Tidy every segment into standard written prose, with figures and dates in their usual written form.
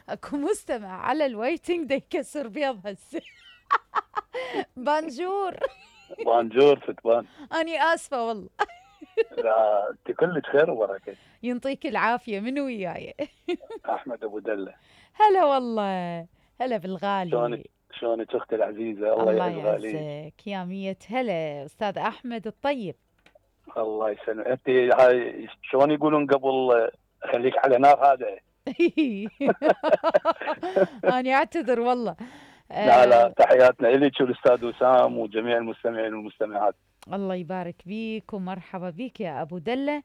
اكو مستمع على الويتنج دا يكسر بيض هسه. بانجور. بانجور فتبان. اني اسفه والله. لا انت كلك خير وبركه. ينطيك العافيه، من وياي؟ احمد ابو دله. هلا والله، هلا شلونك؟ بالغالي. شلونك اختي العزيزه؟ الله الله يعز غاليك. يعزك يا مية هلا استاذ احمد الطيب. الله يسلمك. انت هاي شلون يقولون قبل خليك على نار هذا. أنا أعتذر والله. لا لا، تحياتنا لك والاستاذ وسام وجميع المستمعين والمستمعات. الله يبارك بيك ومرحبا بيك يا أبو دلة.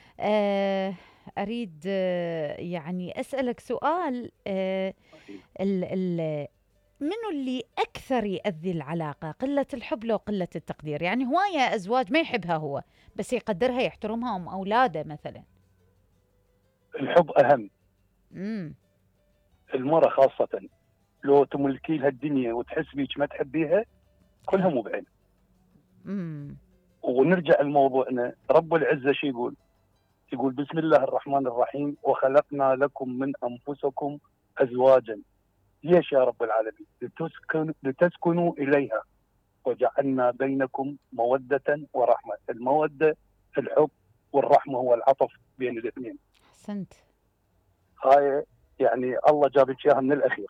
أريد يعني أسألك سؤال. منو اللي أكثر يأذي العلاقة؟ قلة الحب لو قلة التقدير؟ يعني هواية أزواج ما يحبها هو بس يقدرها يحترمها أم أولاده مثلا. الحب اهم. امم المرأة خاصة لو تملكي لها الدنيا وتحس بيك ما تحبيها كلها مو بعين. ونرجع لموضوعنا. رب العزة شو يقول؟ يقول بسم الله الرحمن الرحيم وخلقنا لكم من أنفسكم أزواجا. ليش يا رب العالمين؟ لتسكنوا إليها وجعلنا بينكم مودة ورحمة. المودة في الحب والرحمة هو العطف بين الاثنين. أحسنت. هاي يعني الله جابك اياها من الاخير.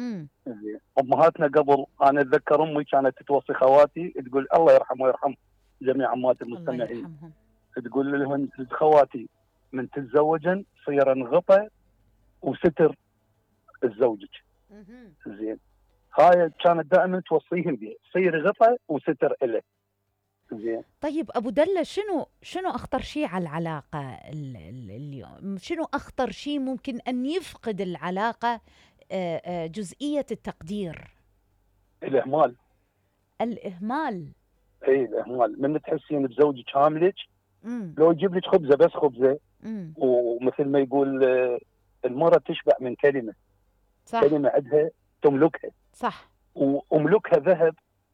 امهاتنا قبل، انا اتذكر امي كانت توصي خواتي تقول الله يرحمه ويرحم جميع امهات المستمعين. تقول لهم خواتي من تتزوجن صيرن غطى وستر زوجك. زين. هاي كانت دائما توصيهم بها، صير غطى وستر له. زين. طيب ابو دله، شنو اخطر شيء على العلاقه اليوم؟ شنو اخطر شيء ممكن ان يفقد العلاقه جزئيه التقدير؟ الاهمال. الاهمال. اي الاهمال. من تحسين بزوجك هاملك لو يجيب لك خبزه بس خبزه. ومثل ما يقول المرأة تشبع من كلمه. صح. كلمه عندها تملكها. صح. واملكها ذهب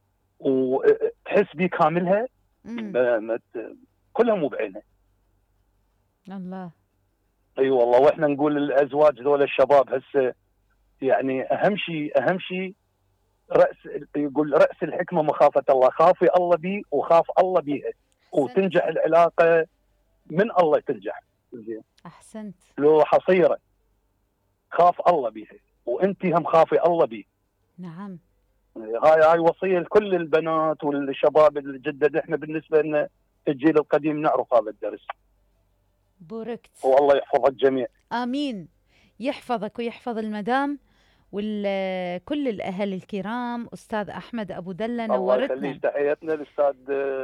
وتحس بيه كاملها. كلها مو بعينها. الله. اي والله. واحنا نقول الازواج ذول الشباب هسه يعني اهم شيء يقول راس الحكمه مخافه الله. خافي الله بيه وخاف الله بيها وتنجح العلاقه من الله تنجح. زين. احسنت. لو حصيره خاف الله بيها وانت هم خافي الله بيه. نعم. هاي وصيه لكل البنات والشباب الجدد. احنا بالنسبه لنا الجيل القديم نعرف هذا الدرس. بوركت. والله يحفظ الجميع. امين. يحفظك ويحفظ المدام وكل الاهل الكرام. استاذ احمد ابو دله نورتنا. الله يخليك. تحياتنا للاستاذ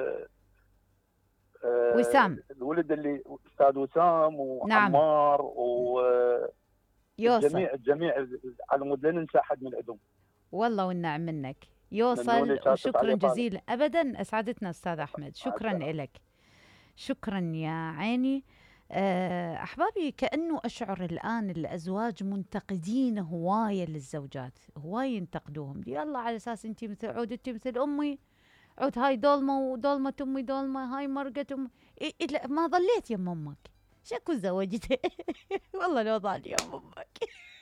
وسام. الولد اللي استاذ وسام وعمار. نعم. الجميع على مود لا ننسى احد من عندهم. والله والنعم منك يوصل. وشكرا جزيلا. ابدا اسعدتنا استاذ احمد. شكرا لك. شكرا يا عيني. احبابي، كانه اشعر الان الازواج منتقدين هوايه للزوجات، هوايه ينتقدوهم. يلا على اساس انت مثل عود، انت مثل امي، عود هاي دولمه ودولمه امي دولمه، هاي مرقت امي. إيه ما ظليت يم امك شكو زوجتي. والله لو ظل يم امك.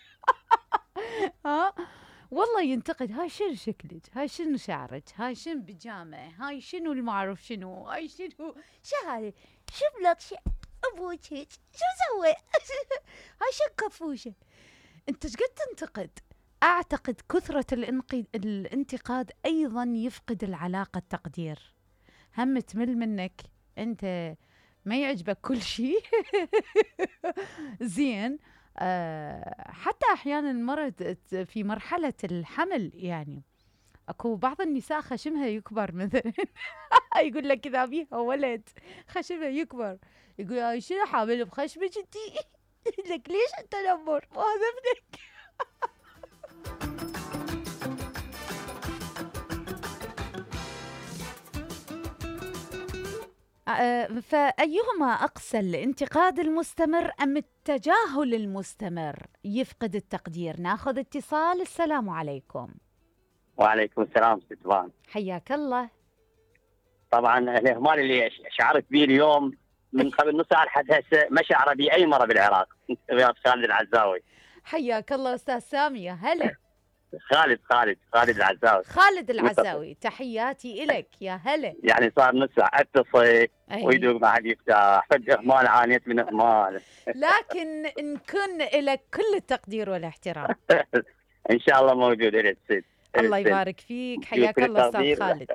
ها والله ينتقد. هاي شنو شكلك، هاي شنو شعرك، هاي شنو بيجامه، هاي شنو المعروف شنو، هاي شنو شو هاي، شو بلط ابوك هيك شو سوى. هاي شو كفوشه. انت ايش قد تنتقد؟ اعتقد كثره الانتقاد ايضا يفقد العلاقه التقدير. هم تمل منك انت، ما يعجبك كل شيء. زين. حتى احيانا مرت في مرحله الحمل، يعني اكو بعض النساء خشمها يكبر مثلا. يقول لك اذا بيها ولد خشمها يكبر، يقول هاي شنو حامل بخشمك انتي؟ لك ليش انت نمر مو هذا ابنك. فأيهما أقسى، الانتقاد المستمر أم التجاهل المستمر يفقد التقدير؟ ناخذ اتصال. السلام عليكم. وعليكم السلام ستوان. حياك الله. طبعا الإهمال اللي شعرت به اليوم من قبل نص ساعة لحد هسه ما شعر به أي مرة بالعراق. ويا خالد العزاوي. حياك الله أستاذ سامي. يا هلا. خالد العزاوي. خالد العزاوي، تحياتي إلك. يا هلا. يعني صار نص ساعة اتصل ويدوق ما حد يفتح، فجأة إهمال، عانيت من إهمال. لكن نكون لك كل التقدير والاحترام. إن شاء الله موجود. الست الله يبارك فيك. حياك الله أستاذ خالد.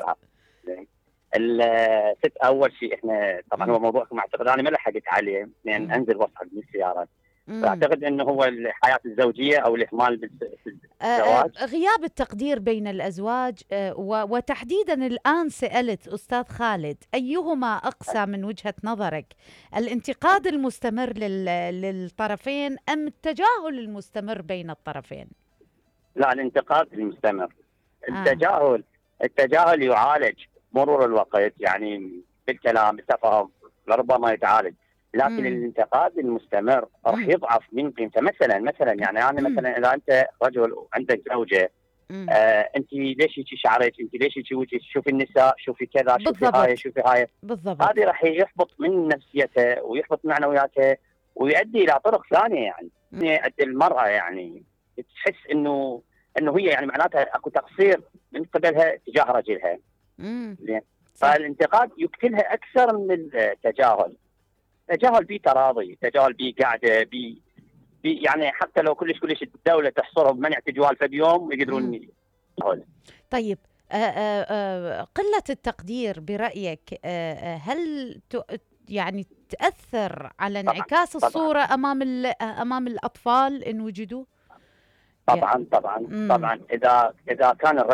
الست أول شيء إحنا طبعا هو موضوعكم أعتقد أنا ما لحقت عليه لأن أنزل واصعد من السيارة. فأعتقد أنه هو الحياة الزوجية أو الإهمال بالزواج، غياب التقدير بين الأزواج. وتحديدا الآن سألت أستاذ خالد أيهما أقسى من وجهة نظرك، الانتقاد المستمر للطرفين أم التجاهل المستمر بين الطرفين؟ لا، الانتقاد المستمر. التجاهل يعالج مرور الوقت، يعني بالكلام بالتفاهم ربما يتعالج، لكن الانتقاد المستمر راح يضعف من قيمته. مثلا يعني انا مثلا اذا انت رجل وعندك زوجه، انت ليش هيك شعرك، انت ليش هيك وجهك، شوفي النساء، شوفي كذا، شوفي هاي بالضبط. هذه راح يحبط من نفسيتها ويحبط معنوياتها ويؤدي الى طرق ثانيه. يعني المراه يعني تحس انه هي يعني معناتها اكو تقصير من قبلها تجاه رجلها. زين. فالانتقاد يقتلها اكثر من التجاهل. تجاهل بيه تراضي، تجاهل بيه قاعده بيه يعني حتى لو كلش الدوله تحصرهم بمنع تجوال في اليوم يقدرون يقولون. طيب قله التقدير برايك هل يعني تاثر على انعكاس الصوره امام الاطفال ان وجدوا؟ طبعا اذا كان